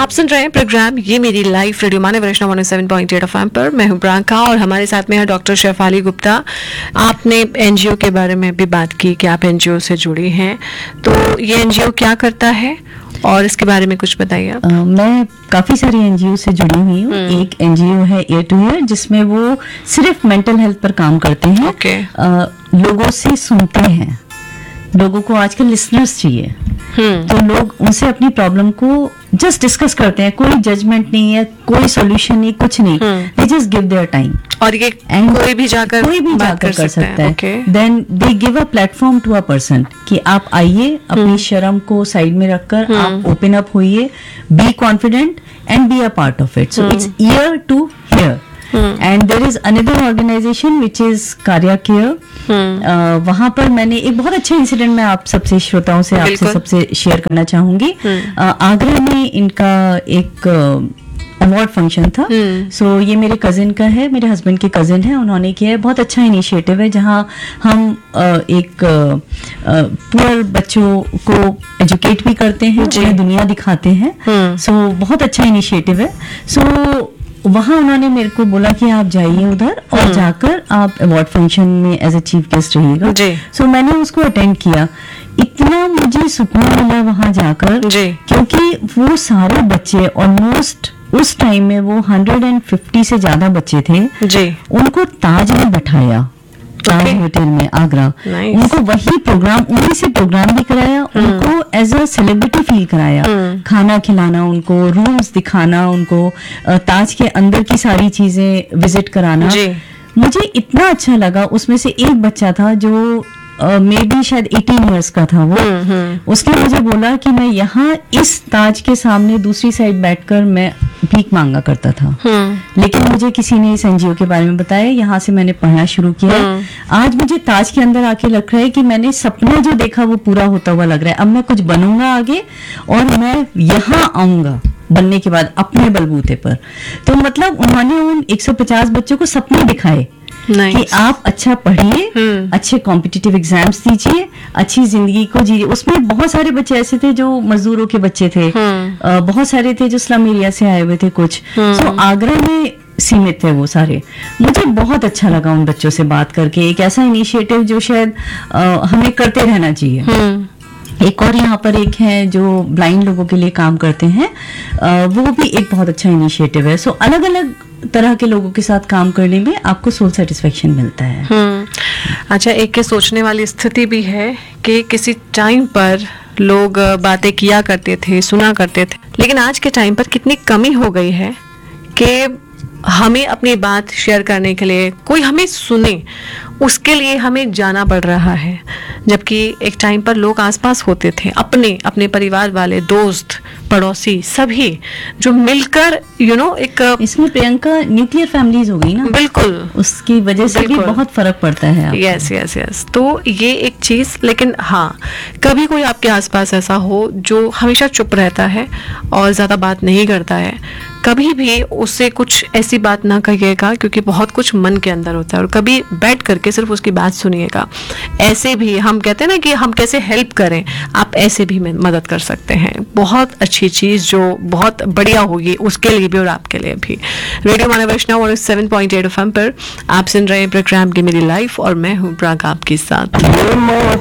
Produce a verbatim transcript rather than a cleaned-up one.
आप सुन रहे हैं प्रोग्राम ये मेरी लाइफ रेडियो माने वैष्णव one seven point eight FM पर। मैं हूं प्रियंका और हमारे साथ में है डॉक्टर शेफाली गुप्ता। आपने एनजीओ के बारे में भी बात की कि आप एनजीओ से जुड़ी हैं, तो ये एनजीओ क्या करता है और इसके बारे में कुछ बताइए आप। uh, मैं काफ़ी सारी एनजीओ से जुड़ी हुई हूँ। एक एनजीओ है ईयर टू ईयर, जिसमें वो सिर्फ मेंटल हेल्थ पर काम करते हैं। okay. uh, लोगों से सुनते हैं। लोगों को आजकल लिसनर्स चाहिए, तो लोग उनसे अपनी प्रॉब्लम को जस्ट डिस्कस करते हैं। कोई जजमेंट नहीं है, कोई सॉल्यूशन नहीं, कुछ नहीं। They just give their time. और ये And कोई भी जाकर कोई भी बात जाकर कर कर सकता सकता है। है। Then they give a platform to a person कि आप आइए, अपनी शर्म को साइड में रखकर आप ओपन अप होइए, be confident and be a part of it. So it's year to here. And there is another organisation which is कार्या केयर। वहां पर मैंने एक बहुत अच्छा इंसिडेंट मैं आप सबसे श्रोताओं से आपसे सबसे शेयर करना चाहूंगी। uh, आगरा में इनका एक अवार्ड फंक्शन था। सो so, ये मेरे कजिन का है, मेरे हस्बैंड के कजिन है, उन्होंने किया है। बहुत अच्छा इनिशिएटिव है, जहाँ हम uh, एक पुअर बच्चों को एजुकेट भी करते हैं, उन्हें दुनिया दिखाते हैं। सो so, बहुत अच्छा इनिशिएटिव है। सो so, वहाँ उन्होंने मेरे को बोला कि आप जाइए उधर और जाकर आप अवार्ड फंक्शन में एज ए चीफ गेस्ट रहिएगा। सो so, मैंने उसको अटेंड किया। इतना मुझे सुकून मिला वहाँ जाकर, क्योंकि वो सारे बच्चे ऑलमोस्ट उस टाइम में वो हंड्रेड एंड फिफ्टी से ज्यादा बच्चे थे जी। उनको ताज में बैठाया, ताज okay. होटल में आगरा। nice. उनको वही प्रोग्राम, उन्हीं से प्रोग्राम भी कराया। hmm. उनको एज अ सेलिब्रिटी फील कराया। hmm. खाना खिलाना, उनको रूम्स दिखाना, उनको ताज के अंदर की सारी चीजें विजिट कराना। जी. मुझे इतना अच्छा लगा। उसमें से एक बच्चा था जो मे uh, बी शायद अठारह इयर्स का था वो। hmm, hmm. उसने मुझे बोला कि मैं यहाँ इस ताज के सामने दूसरी साइड बैठकर मैं भीख मांगा करता था। hmm. लेकिन मुझे किसी ने इस एनजीओ के बारे में बताया, यहाँ से मैंने पढ़ना शुरू किया। hmm. आज मुझे ताज के अंदर आके लग रहा है कि मैंने सपना जो देखा वो पूरा होता हुआ लग रहा है। अब मैं कुछ बनूंगा आगे और मैं यहाँ आऊंगा बनने के बाद अपने बलबूते पर। तो मतलब उन्होंने उन एक सौ पचास बच्चों को सपने दिखाए nice. कि आप अच्छा पढ़िए, hmm. अच्छे कॉम्पिटिटिव एग्जाम्स दीजिए, अच्छी जिंदगी को जीजिए। उसमें बहुत सारे बच्चे ऐसे थे जो मजदूरों के बच्चे थे। hmm. uh, बहुत सारे थे जो स्लम एरिया से आए हुए थे कुछ। hmm. so, आगरा में सीमित थे वो सारे। मुझे बहुत अच्छा लगा उन बच्चों से बात करके। एक ऐसा इनिशिएटिव जो शायद uh, हमें करते रहना चाहिए। hmm. एक और यहाँ पर एक है जो ब्लाइंड लोगों के लिए काम करते हैं, आ, वो भी एक बहुत अच्छा इनिशिएटिव है। सो so, अलग अलग तरह के लोगों के साथ काम करने में आपको सोल सेटिस्फेक्शन मिलता है। हम्म, अच्छा, एक के सोचने वाली स्थिति भी है कि किसी टाइम पर लोग बातें किया करते थे, सुना करते थे, लेकिन आज के टाइम पर कितनी कमी हो गई है कि हमें अपनी बात शेयर करने के लिए कोई हमें सुने, उसके लिए हमें जाना पड़ रहा है। जबकि एक टाइम पर लोग आसपास होते थे, अपने अपने परिवार वाले, दोस्त, पड़ोसी, सभी जो मिलकर यू नो एक इसमें प्रियंका न्यूक्लियर फैमिलीज हो गई ना। बिल्कुल, उसकी वजह से भी बहुत फर्क पड़ता है। यस यस यस तो ये एक चीज। लेकिन हाँ, कभी कोई आपके आसपास ऐसा हो जो हमेशा चुप रहता है और ज्यादा बात नहीं करता है, कभी भी उससे कुछ ऐसी बात ना कहिएगा, क्योंकि बहुत कुछ मन के अंदर होता है। और कभी बैठ करके सिर्फ उसकी बात सुनिएगा। ऐसे भी हम कहते हैं ना कि हम कैसे हेल्प करें, आप ऐसे भी मदद कर सकते हैं। बहुत अच्छी चीज जो बहुत बढ़िया होगी उसके लिए भी और आपके लिए भी। रेडियो माने वैष्णव और seven point eight F M पर आप सुन रहे हैं प्रोग्राम की मेरी लाइफ और मैं हूँ प्राग आपके साथ।